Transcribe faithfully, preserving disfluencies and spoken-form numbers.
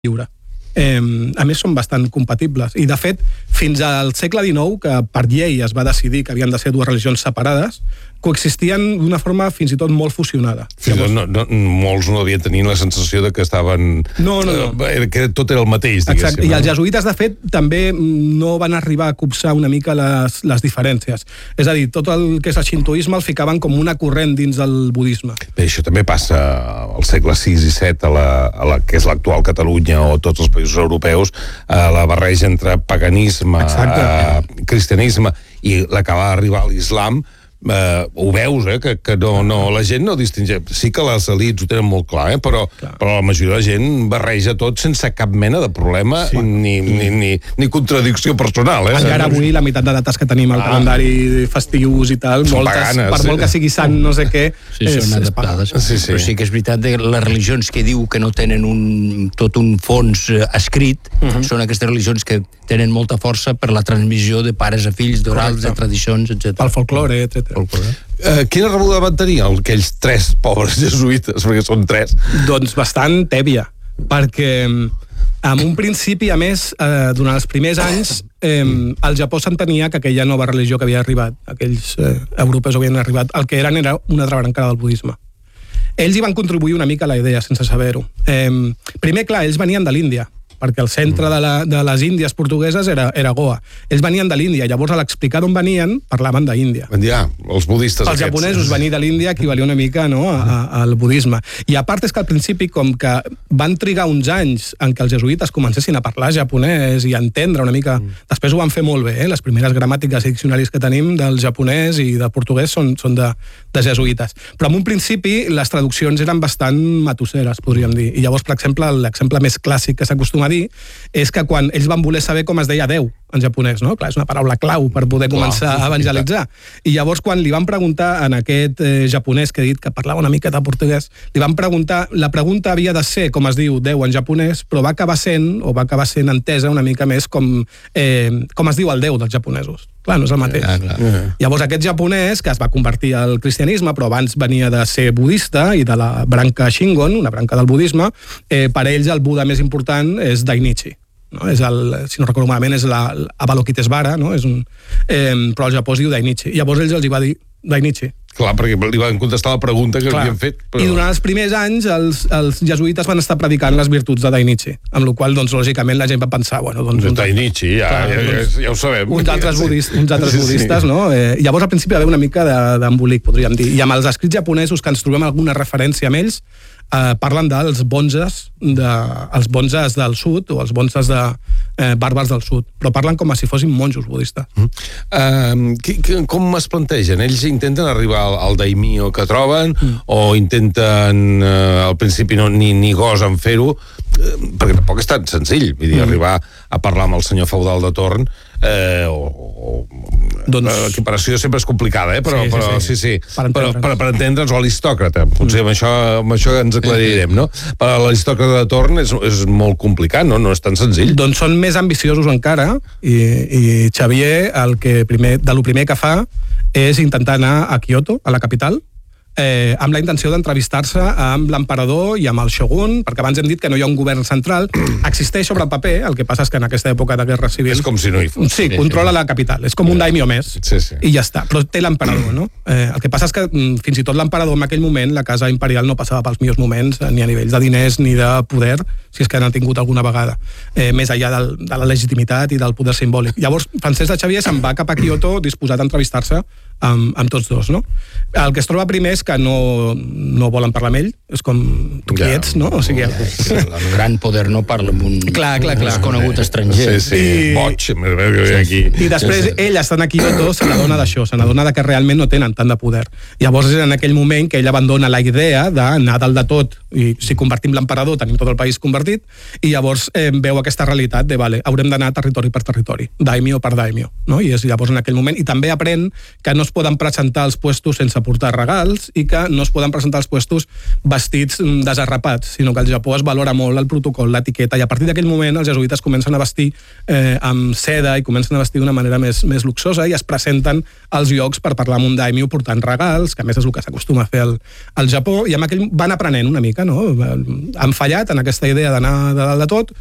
lliure. Eh, a més, són bastant compatibles. I, de fet, fins al segle dinou, que per llei es va decidir que havien de ser dues religions separades, coexistien d'una forma fins i tot molt fusionada. Fins Llavors, no, no, molts no havien tenint la sensació de que estaven... No, no, no. Eh, que tot era el mateix, diguéssim. Exacte. I els jesuïtes, de fet, també no van arribar a copsar una mica les, les diferències. És a dir, tot el que és el xintoisme el ficaven com una corrent dins del budisme. Bé, això també passa al segle sis i set, a la, a la que és l'actual Catalunya o tots els països europeus, a la barreja entre paganisme, a, cristianisme i l'acaba d'arribar a l'islam. Uh, ho veus, eh, que, que no, no, la gent no distingeix. Sí que les elits ho tenen molt clar, eh, però, però la majoria de la gent barreja tot sense cap mena de problema, sí. ni, ni, ni, ni contradicció personal. Eh? Encara avui la meitat de dates que tenim al ah. calendari festius i tal, són moltes, paganes, per molt sí. que sigui sant no sé què, sí, és, són adaptades. Sí, sí. Però sí que és veritat que les religions que diu que no tenen un, tot un fons escrit, uh -huh. són aquestes religions que tenen molta força per la transmissió de pares a fills, d'orals, de tradicions, etcètera. Pel folklore, etcètera. Uh, quina rebuda van tenir aquells tres pobres jesuïtes, perquè són tres? Doncs bastant tèbia, perquè en un principi, a més, eh, durant els primers anys, eh, el Japó s'entenia que aquella nova religió que havia arribat, aquells eh, europeus havien arribat, el que eren era una altra brancada del budisme. Ells hi van contribuir una mica a la idea, sense saber-ho. Eh, primer, clar, ells venien de l'Índia, perquè el centre de, la, de les Índies portugueses era, era Goa. Ells venien de l'Índia, llavors a l'explicar d'on venien, parlaven d'Índia. Ja, els budistes Els aquests. japonesos venir de l'Índia equivalia una mica, no, a, a, al budisme. I a part és que al principi, com que van trigar uns anys en què els jesuïtes comencessin a parlar japonès i a entendre una mica... Mm. Després ho van fer molt bé, eh? Les primeres gramàtiques i diccionaris que tenim del japonès i del portuguès són, són de, de jesuïtes. Però en un principi les traduccions eren bastant matusseres, podríem dir. I llavors, per exemple, l'exemple més clàssic que s'acostuma a dir és que quan ells van voler saber com es deia Déu en japonès, no? Clar, és una paraula clau per poder començar a evangelitzar. I llavors, quan li van preguntar a aquest eh, japonès que he dit que parlava una mica de portuguès, li van preguntar, la pregunta havia de ser com es diu Déu en japonès, però va acabar sent, o va acabar sent entesa una mica més com, eh, com es diu el Déu dels japonesos. Clar, no és el mateix. Ah, clar. Uh-huh. Llavors, aquest japonès, que es va convertir al cristianisme, però abans venia de ser budista i de la branca Shingon, una branca del budisme, eh, per ells el Buda més important és Dainichi. No? És el, si no recordo malament, és l'Avalokitesvara, no? És un, eh, però el Japó es diu Dainichi. I llavors ells els hi va dir Dainichi. Clar, perquè li van contestar la pregunta que Clar. havien fet. Però... I durant els primers anys els, els jesuïtes van estar predicant les virtuts de Dainichi, amb la qual doncs, lògicament, la gent va pensar... Bueno, doncs, un... Dainichi, ja, Clar, ja, doncs, ja, ja ho sabem. Uns altres, sí. budistes, uns altres sí, budistes, sí. no? Eh, llavors, al principi, va haver una mica d'embolic, podríem dir. I amb els escrits japonesos, que ens trobem alguna referència amb ells, eh, parlen dels bonzes, de, els bonzes del sud, o els bonzes de eh, bàrbars del sud, però parlen com si fossin monjos budistes. Mm. Uh, que, que, com es plantegen? Ells intenten arribar al, al daimio que troben, mm. o intenten, uh, al principi no, ni, ni gosen fer-ho, uh, perquè tampoc és tan senzill, vull dir, mm. arribar a parlar amb el senyor feudal de torn, eh, o, o doncs... l'equiparació sempre és complicada, eh? però, sí, però, sí, sí. sí, sí. Per, però, per, per entendre'ns, o l'aristòcrata, potser mm. amb, això, amb això ens aclarirem, no? Per l'aristòcrata de torn és, és molt complicat, no? No és tan senzill. Doncs són més ambiciosos encara, i, i Xavier, el que primer, de lo primer que fa és intentar anar a Kyoto, a la capital, eh, amb la intenció d'entrevistar-se amb l'emperador i amb el shogun, perquè abans hem dit que no hi ha un govern central, existeix sobre el paper, el que passa és que en aquesta època de guerra civil... És com si no hi fos. Sí, controla la capital, és com un daimyo més, sí, sí. i ja està, però té l'emperador, no? Eh, el que passa és que fins i tot l'emperador en aquell moment, la casa imperial no passava pels millors moments, ni a nivells de diners ni de poder, si és que n'han tingut alguna vegada, eh, més enllà del, de la legitimitat i del poder simbòlic. Llavors, Francesc de Xavier se'n va cap a Kyoto disposat a entrevistar-se amb, amb tots dos, no? El que es troba primer és que no, no volen parlar amb ell, és com tu qui ja, ets, no? O sigui, ja, el gran poder no parla amb un, clar, clar, clar. un conegut estranger. Sí, sí, I... boig, m'he sí, aquí. I després sí, sí. ell, estant aquí a Kyoto, se n'adona d'això, se n'adona que realment no tenen tant de poder. Llavors és en aquell moment que ell abandona la idea d'anar dalt de tot, i si convertim l'emperador tenim tot el país convertit, i llavors eh, veu aquesta realitat de, vale, haurem d'anar territori per territori, daimyo per daimyo, no? I és llavors en aquell moment, i també aprèn que no es es poden presentar als puestos sense portar regals i que no es poden presentar als puestos vestits desarrapats, sinó que al Japó es valora molt el protocol, l'etiqueta, i a partir d'aquell moment els jesuïtes comencen a vestir eh, amb seda i comencen a vestir d'una manera més, més luxosa i es presenten als llocs per parlar amb un daimyo portant regals, que a més és el que s'acostuma a fer al, al Japó, i amb aquell van aprenent una mica, no? Han fallat en aquesta idea d'anar de dalt de tot,